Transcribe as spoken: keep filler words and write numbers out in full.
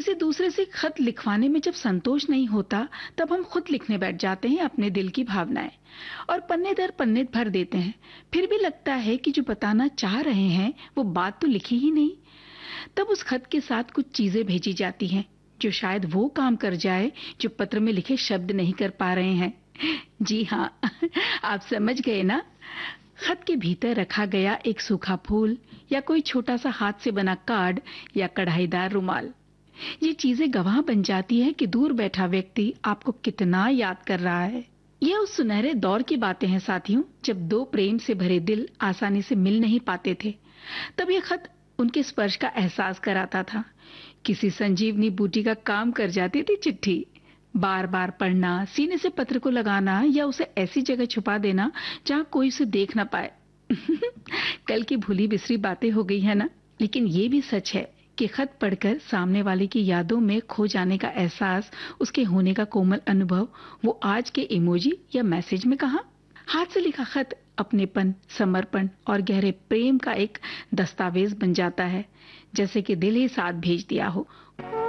किसी दूसरे से खत लिखवाने में जब संतोष नहीं होता, तब हम खुद लिखने बैठ जाते हैं अपने दिल की भावनाएं और पन्ने दर पन्ने भर देते हैं। फिर भी लगता है कि जो बताना चाह रहे हैं वो बात तो लिखी ही नहीं। तब उस खत के साथ कुछ चीजें भेजी जाती हैं जो शायद वो काम कर जाए जो पत्र में लिखे शब्द नहीं कर पा रहे हैं। जी हाँ, आप समझ गए ना। खत के भीतर रखा गया एक सूखा फूल या कोई छोटा सा हाथ से बना कार्ड या कढ़ाईदार रुमाल, ये चीजें गवाह बन जाती है कि दूर बैठा व्यक्ति आपको कितना याद कर रहा है। ये उस सुनहरे दौर की बातें हैं साथियों, जब दो प्रेम से भरे दिल आसानी से मिल नहीं पाते थे। तब ये खत उनके स्पर्श का एहसास कराता था। किसी संजीवनी बूटी का काम कर जाती थी चिट्ठी। बार बार पढ़ना, सीने से पत्र को लगाना या उसे ऐसी जगह छुपा देना जहां कोई उसे देख ना पाए। कल की भूली बिसरी बातें हो गई है ना। लेकिन ये भी सच है कि खत पढ़कर सामने वाले की यादों में खो जाने का एहसास, उसके होने का कोमल अनुभव, वो आज के इमोजी या मैसेज में कहां। हाथ से लिखा खत अपनेपन, समर्पण और गहरे प्रेम का एक दस्तावेज बन जाता है, जैसे कि दिल ही साथ भेज दिया हो।